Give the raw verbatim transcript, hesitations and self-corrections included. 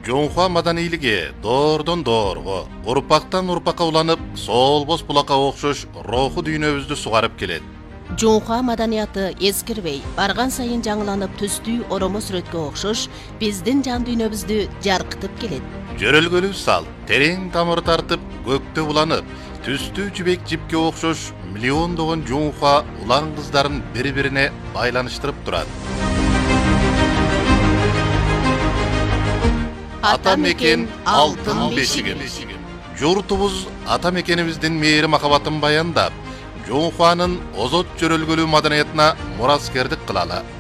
Жонхуа маданийлиги доордон доорго, урпактан урпакка уланып, солбос булакка окшош руху дүйнөбүздү сугарып келет. Жонхуа маданияты эскирбей, барган сайын жаңыланып түстүү оромо сүрөткө окшош биздин жан дүйнөбүздү жаркытып келет. Жөрөлгөлүү сал, терең тамыр тартып, көктө уланып, түстүү жибек жипке окшош миллиондогон жонхуа улан кыздарын бири-бирине байланыштырып турат. Ата мекен алтын бешигим. Журтубуз ата мекенибиздин мээри махабатын баяндап, Жонхуанын озот жөрөлгөлүү маданиятына мураскердик кылалы.